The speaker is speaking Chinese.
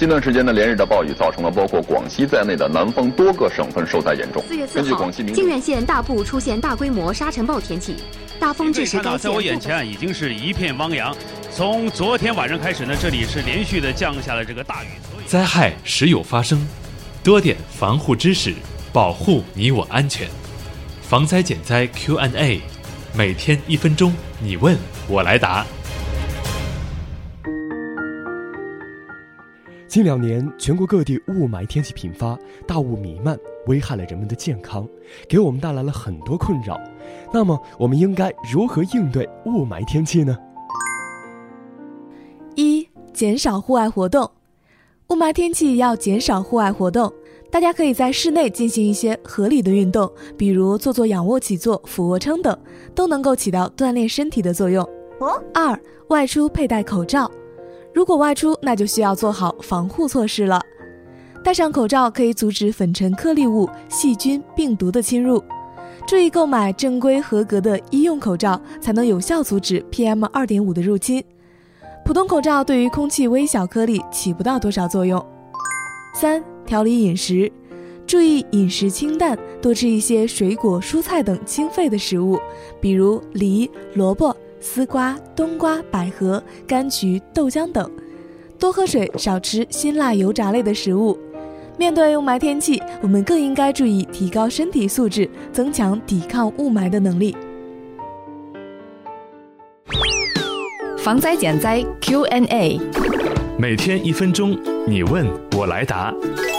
近段时间连日的暴雨造成了包括广西在内的南方多个省份受灾严重。 4月4号，靖远县大部出现大规模沙尘暴天气，大风致使该县在我眼前已经是一片汪洋。从昨天晚上开始呢，这里是连续的降下了这个大雨。 灾害时有发生，多点防护知识，保护你我安全。防灾减灾 Q&A， 每天1分钟，你问我来答。 近2年，全国各地雾霾天气频发，大雾弥漫，危害了人们的健康，给我们带来了很多困扰。那么，我们应该如何应对雾霾天气呢 ？1. 减少户外活动。雾霾天气要减少户外活动，大家可以在室内进行一些合理的运动，比如做仰卧起坐、俯卧撑等，都能够起到锻炼身体的作用。2. 外出佩戴口罩。如果外出，那就需要做好防护措施了。戴上口罩可以阻止粉尘颗粒物、细菌、病毒的侵入。注意购买正规合格的医用口罩，才能有效阻止 PM2.5 的入侵。普通口罩对于空气微小颗粒起不到多少作用。3. 调理饮食，注意饮食清淡，多吃一些水果、蔬菜等清肺的食物，比如梨、萝卜、丝瓜、冬瓜、百合、柑橘、豆浆等。多喝水，少吃辛辣油炸类的食物。面对雾霾天气，我们更应该注意提高身体素质，增强抵抗雾霾的能力。 防灾减灾 Q&A， 每天1分钟，你问我来答。